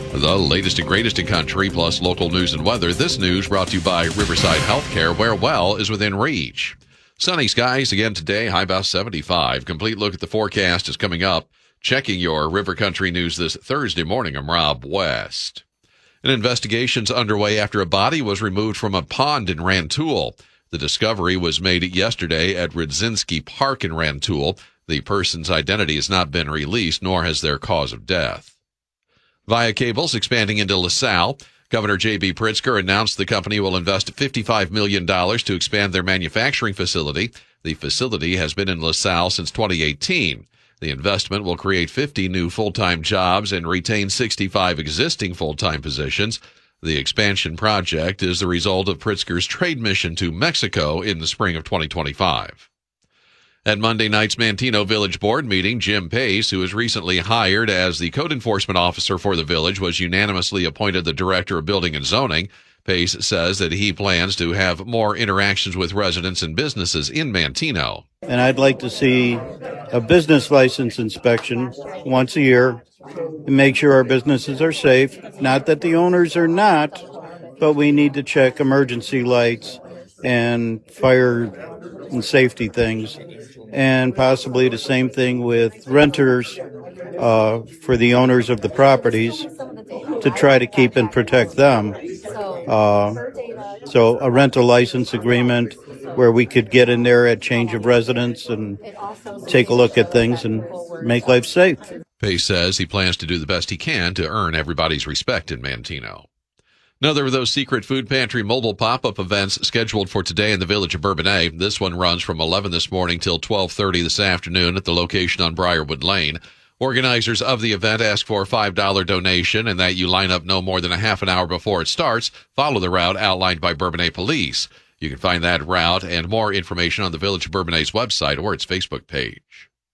The latest and greatest in country, plus local news and weather. This news brought to you by Riverside Healthcare, where well is within reach. Sunny skies again today, high about 75. Complete look at the forecast is coming up. Checking your River Country news this Thursday morning, I'm Rob West. An investigation's underway after a body was removed from a pond in Rantoul. The discovery was made yesterday at Rudzinski Park in Rantoul. The person's identity has not been released, nor has their cause of death. Via Cable's expanding into LaSalle. Governor J.B. Pritzker announced the company will invest $55 million to expand their manufacturing facility. The facility has been in LaSalle since 2018. The investment will create 50 new full-time jobs and retain 65 existing full-time positions. The expansion project is the result of Pritzker's trade mission to Mexico in the spring of 2025. At Monday night's Manteno Village Board meeting, Jim Pace, who was recently hired as the code enforcement officer for the village, was unanimously appointed the director of building and zoning. Pace says that he plans to have more interactions with residents and businesses in Manteno. And I'd like to see a business license inspection once a year and make sure our businesses are safe. Not that the owners are not, but we need to check emergency lights and fire and safety things. And possibly the same thing with renters for the owners of the properties to try to keep and protect them. So a rental license agreement where we could get in there at change of residence and take a look at things and make life safe. Pace says he plans to do the best he can to earn everybody's respect in Manteno. Another of those secret food pantry mobile pop-up events scheduled for today in the village of Bourbonnais. This one runs from 11 this morning till 12:30 this afternoon at the location on Briarwood Lane. Organizers of the event ask for a $5 donation and that you line up no more than a half an hour before it starts. Follow the route outlined by Bourbonnais Police. You can find that route and more information on the Village of Bourbonnais website or its Facebook page.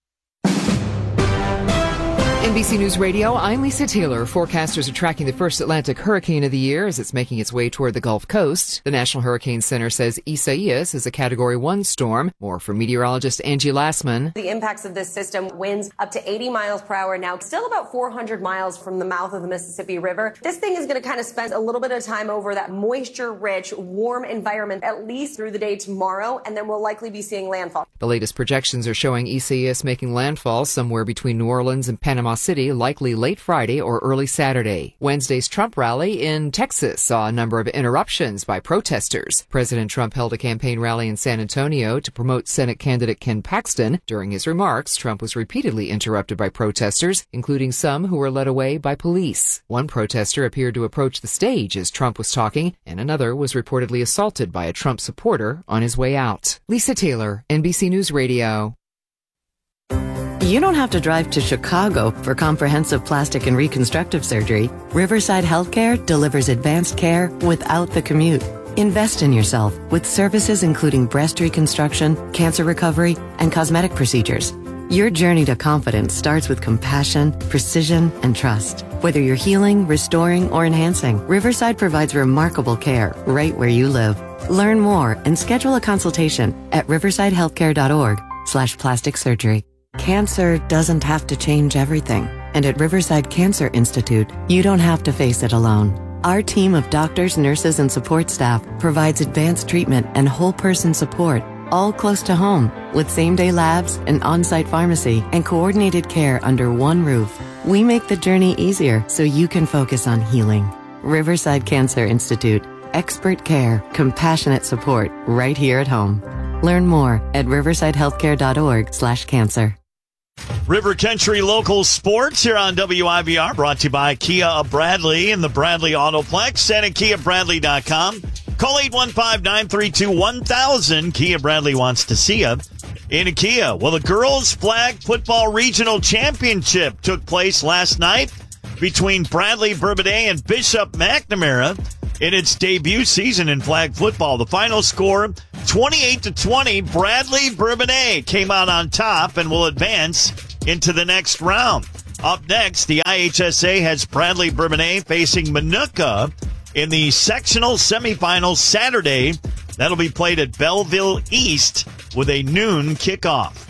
NBC News Radio, I'm Lisa Taylor. Forecasters are tracking the first Atlantic hurricane of the year as it's making its way toward the Gulf Coast. The National Hurricane Center says Isaias is a Category 1 storm. More from meteorologist Angie Lassman. The impacts of this system, winds up to 80 miles per hour now, still about 400 miles from the mouth of the Mississippi River. This thing is going to kind of spend a little bit of time over that moisture-rich, warm environment, at least through the day tomorrow, and then we'll likely be seeing landfall. The latest projections are showing Isaias making landfall somewhere between New Orleans and Panama City, likely late Friday or early Saturday. Wednesday's Trump rally in Texas saw a number of interruptions by protesters. President Trump held a campaign rally in San Antonio to promote Senate candidate Ken Paxton. During his remarks, Trump was repeatedly interrupted by protesters, including some who were led away by police. One protester appeared to approach the stage as Trump was talking, and another was reportedly assaulted by a Trump supporter on his way out. Lisa Taylor, NBC News Radio. You don't have to drive to Chicago for comprehensive plastic and reconstructive surgery. Riverside Healthcare delivers advanced care without the commute. Invest in yourself with services including breast reconstruction, cancer recovery, and cosmetic procedures. Your journey to confidence starts with compassion, precision, and trust. Whether you're healing, restoring, or enhancing, Riverside provides remarkable care right where you live. Learn more and schedule a consultation at riversidehealthcare.org/plastic surgery. Cancer doesn't have to change everything. And at Riverside Cancer Institute, you don't have to face it alone. Our team of doctors, nurses, and support staff provides advanced treatment and whole person support, all close to home, with same-day labs, an on-site pharmacy, and coordinated care under one roof. We make the journey easier so you can focus on healing. Riverside Cancer Institute. Expert care, compassionate support, right here at home. Learn more at riversidehealthcare.org/cancer. River Country Local Sports here on WIBR, brought to you by Kia of Bradley and the Bradley Autoplex and at KiaBradley.com. Call 815-932-1000. Kia Bradley wants to see you in a Kia. Well, the girls' flag football regional championship took place last night between Bradley Bourbonnais and Bishop McNamara in its debut season in flag football. The final score, 28-20. Bradley Bourbonnais came out on top and will advance into the next round. Up next, the IHSA has Bradley Bourbonnais facing Minooka in the sectional semifinals Saturday. That'll be played at Belleville East with a noon kickoff.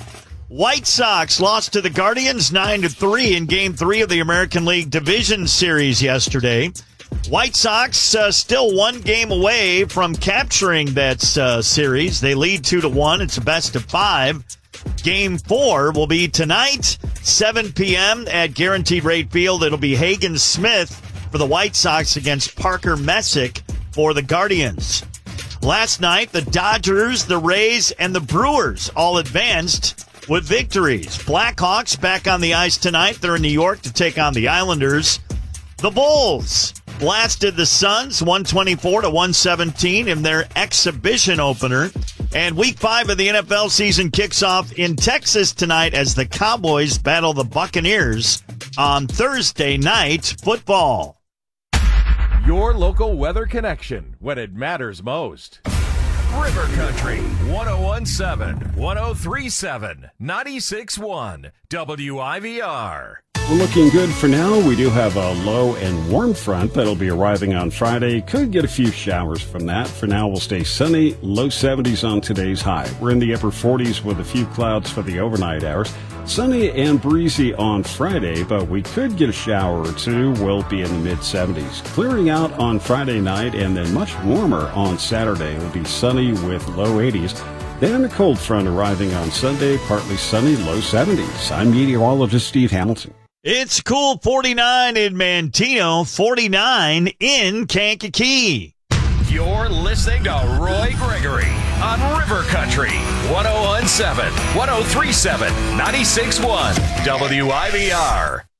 White Sox lost to the Guardians 9-3 in Game 3 of the American League Division Series yesterday. White Sox still one game away from capturing that series. They lead 2-1. It's a best of 5. Game 4 will be tonight, 7 p.m. at Guaranteed Rate Field. It'll be Hagen Smith for the White Sox against Parker Messick for the Guardians. Last night, the Dodgers, the Rays, and the Brewers all advanced with victories. Blackhawks back on the ice tonight. They're in New York to take on the Islanders. The Bulls blasted the Suns 124-117 in their exhibition opener. And Week 5 of the NFL season kicks off in Texas tonight as the Cowboys battle the Buccaneers on Thursday Night Football. Your local weather connection when it matters most. River Country 101.7, 103.7, 96.1, WIVR. We're looking good for now. We do have a low and warm front that'll be arriving on Friday. Could get a few showers from that. For now, we'll stay sunny, low 70s on today's high. We're in the upper 40s with a few clouds for the overnight hours. Sunny and breezy on Friday, but we could get a shower or two. We'll be in the mid-70s. Clearing out on Friday night and then much warmer on Saturday. It'll be sunny with low 80s. Then a cold front arriving on Sunday, partly sunny, low 70s. I'm meteorologist Steve Hamilton. It's cool 49 in Manteno, 49 in Kankakee. You're listening to Roy Gregory on River Country 101.7, 103.7, 96.1, WIVR.